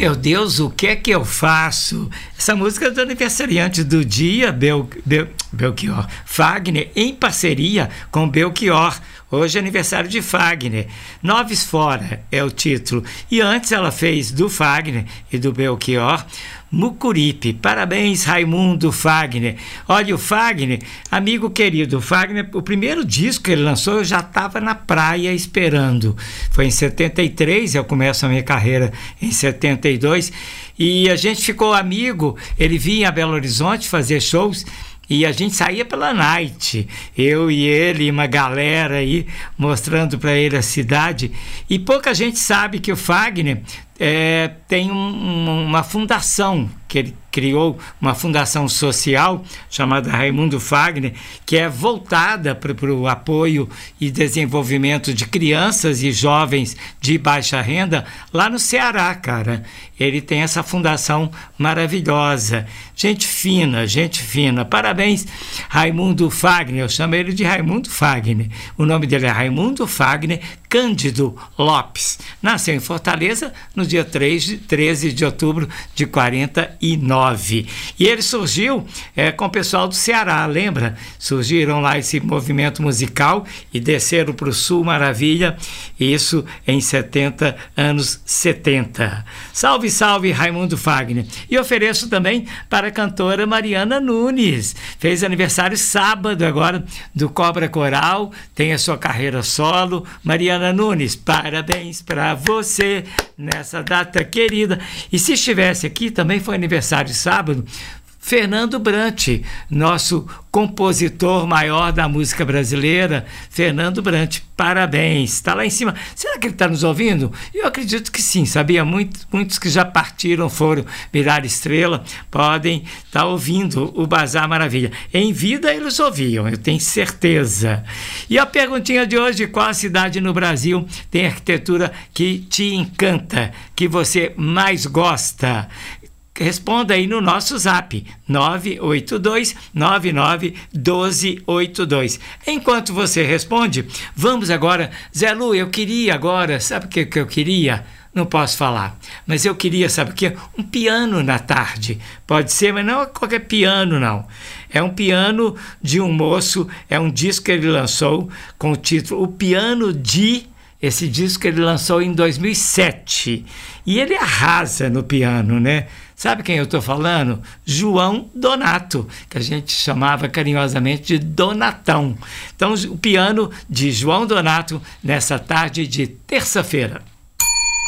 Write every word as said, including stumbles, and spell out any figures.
meu Deus, o que é que eu faço? Essa música é do aniversariante do dia, Bel, Bel, Belchior Fagner, em parceria com Belchior. Hoje é aniversário de Fagner. Noves Fora é o título. E antes ela fez do Fagner e do Belchior, Mucuripe. Parabéns, Raimundo Fagner. Olha, o Fagner, amigo querido, o Fagner, o primeiro disco que ele lançou, eu já estava na praia esperando. Foi em setenta e três, eu começo a minha carreira em setenta e dois, e a gente ficou amigo. Ele vinha a Belo Horizonte fazer shows, e a gente saía pela night, eu e ele, uma galera aí, mostrando para ele a cidade. E pouca gente sabe que o Fagner é, tem um, uma fundação, que ele criou, uma fundação social chamada Raimundo Fagner, que é voltada para o apoio e desenvolvimento de crianças e jovens de baixa renda lá no Ceará, cara. Ele tem essa fundação maravilhosa. Gente fina, gente fina. Parabéns, Raimundo Fagner. Eu chamo ele de Raimundo Fagner. O nome dele é Raimundo Fagner Cândido Lopes. Nasceu em Fortaleza no dia treze de outubro de quarenta e nove. E ele surgiu é, com o pessoal do Ceará, lembra? Surgiram lá esse movimento musical e desceram para o Sul, maravilha. Isso em setenta, anos setenta. Salve, salve, Raimundo Fagner. E ofereço também para a cantora Mariana Nunes. Fez aniversário sábado agora do Cobra Coral, tem a sua carreira solo. Mariana Nunes, parabéns para você nessa data querida. E se estivesse aqui, também foi aniversário sábado, Fernando Brant, nosso compositor maior da música brasileira. Fernando Brant, parabéns, está lá em cima. Será que ele está nos ouvindo? Eu acredito que sim, sabia? Muitos, muitos que já partiram, foram virar estrela, podem estar tá ouvindo o Bazar Maravilha. Em vida eles ouviam, eu tenho certeza. E a perguntinha de hoje: qual a cidade no Brasil tem arquitetura que te encanta, que você mais gosta? Responda aí no nosso zap, nove oito dois, nove nove um dois oito dois. Enquanto você responde, vamos agora. Zé Lu, eu queria agora, sabe o que, que eu queria? Não posso falar, mas eu queria, sabe o que? Um piano na tarde. Pode ser, mas não é qualquer piano, não. É um piano de um moço, é um disco que ele lançou com o título O Piano de... Esse disco ele lançou em dois mil e sete. E ele arrasa no piano, né? Sabe quem eu estou falando? João Donato, que a gente chamava carinhosamente de Donatão. Então, o piano de João Donato nessa tarde de terça-feira.